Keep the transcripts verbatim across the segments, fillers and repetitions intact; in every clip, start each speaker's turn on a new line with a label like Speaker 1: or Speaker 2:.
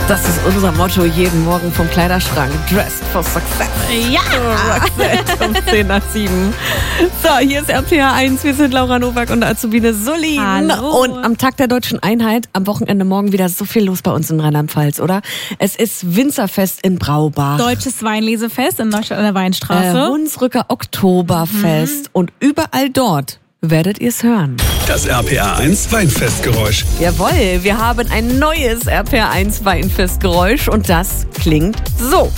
Speaker 1: Das ist unser Motto jeden Morgen vom Kleiderschrank. Dressed for Success.
Speaker 2: Ja!
Speaker 1: Roxette um zehn nach sieben. So, hier ist R P R eins. Wir sind Laura Nowak und Azubine Sully.
Speaker 2: Hallo.
Speaker 1: Und am Tag der Deutschen Einheit, am Wochenende morgen wieder so viel los bei uns in Rheinland-Pfalz, oder? Es ist Winzerfest in Braubach.
Speaker 2: Deutsches Weinlesefest in Neustadt an der Weinstraße.
Speaker 1: Äh, Hunsrücker Oktoberfest. Mhm. Und überall dort werdet ihr es hören.
Speaker 3: Das R P R eins Weinfestgeräusch.
Speaker 1: Jawohl, wir haben ein neues R P R eins Weinfestgeräusch und das klingt so.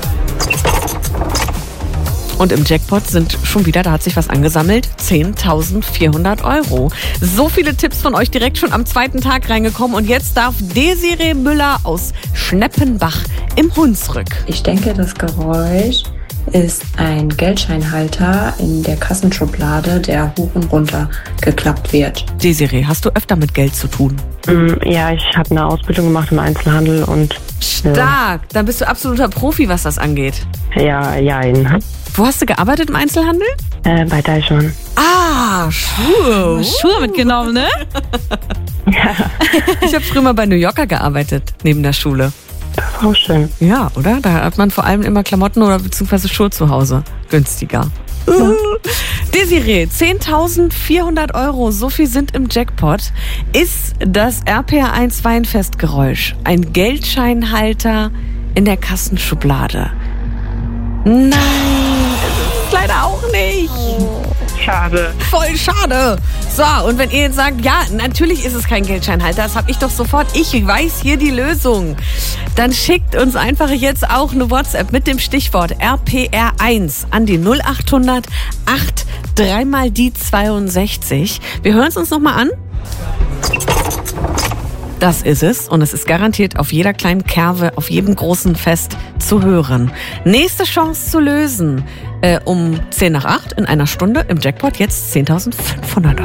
Speaker 1: Und im Jackpot sind schon wieder, da hat sich was angesammelt, zehntausendvierhundert Euro. So viele Tipps von euch direkt schon am zweiten Tag reingekommen. Und jetzt darf Desiree Müller aus Schneppenbach im Hunsrück.
Speaker 4: Ich denke, das Geräusch ist ein Geldscheinhalter in der Kassenschublade, der hoch und runter geklappt wird.
Speaker 1: Desiree, hast du öfter mit Geld zu tun?
Speaker 5: Ja, ich habe eine Ausbildung gemacht im Einzelhandel und...
Speaker 1: Stark, ja. Dann bist du absoluter Profi, was das angeht.
Speaker 5: Ja, ja. In.
Speaker 1: Wo hast du gearbeitet im Einzelhandel?
Speaker 5: Äh, bei Deichmann.
Speaker 1: Ah, Schuhe.
Speaker 2: Schuhe mitgenommen, ne?
Speaker 5: Ja.
Speaker 1: Ich habe früher mal bei New Yorker gearbeitet, neben der Schule.
Speaker 5: Das ist auch schön.
Speaker 1: Ja, oder? Da hat man vor allem immer Klamotten oder beziehungsweise Schuhe zu Hause. Günstiger. Ja. Desiree, zehntausendvierhundert Euro, so viel sind im Jackpot. Ist das R P R eins Weinfestgeräusch ein Geldscheinhalter in der Kassenschublade? Nein, das ist leider auch nicht.
Speaker 5: Oh, schade.
Speaker 1: Voll schade. So, und wenn ihr jetzt sagt, ja, natürlich ist es kein Geldscheinhalter, das habe ich doch sofort, ich weiß hier die Lösung, dann schickt uns einfach jetzt auch eine WhatsApp mit dem Stichwort R P R eins an die null acht hundert acht drei mal die zweiundsechzig. Wir hören es uns nochmal an. Das ist es und es ist garantiert auf jeder kleinen Kerwe, auf jedem großen Fest zu hören. Nächste Chance zu lösen äh, um zehn nach acht in einer Stunde im Jackpot jetzt zehntausendfünfhundert Euro.